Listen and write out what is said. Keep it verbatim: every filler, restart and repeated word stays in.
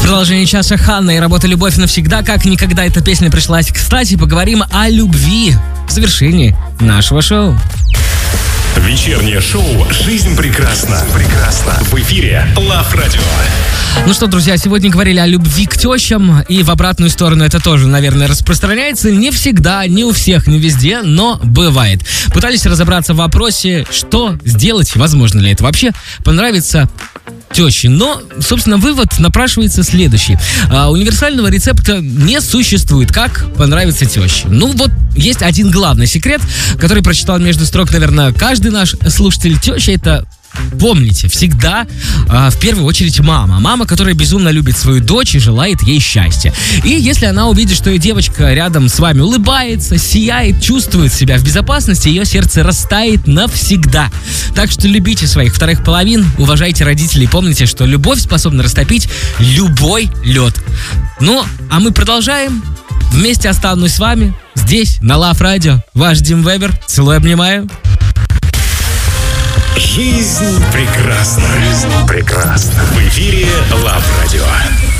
Продолжение часа Ханна и работа «Любовь навсегда». Как никогда эта песня пришлась кстати. Поговорим о любви в завершении нашего шоу. Вечернее шоу «Жизнь прекрасна». Прекрасно. В эфире Love Radio. Ну что, друзья, сегодня говорили о любви к тещам, и в обратную сторону это тоже, наверное, распространяется. Не всегда, не у всех, не везде, но бывает. Пытались разобраться в вопросе, что сделать, возможно ли это вообще понравится теще. Но, собственно, вывод напрашивается следующий. А, универсального рецепта не существует, как понравится теще. Ну вот, есть один главный секрет, который прочитал между строк, наверное, каждый наш слушатель. Теща — это... Помните, всегда э, в первую очередь мама. Мама, которая безумно любит свою дочь и желает ей счастья. И если она увидит, что ее девочка рядом с вами улыбается, сияет, чувствует себя в безопасности, ее сердце растает навсегда. Так что любите своих вторых половин, уважайте родителей, помните, что любовь способна растопить любой лед. Ну, а мы продолжаем. Вместе останусь с вами здесь, на Love Radio. Ваш Дим Вебер. Целую, обнимаю. Жизнь прекрасна. Жизнь прекрасна. В эфире Love Radio.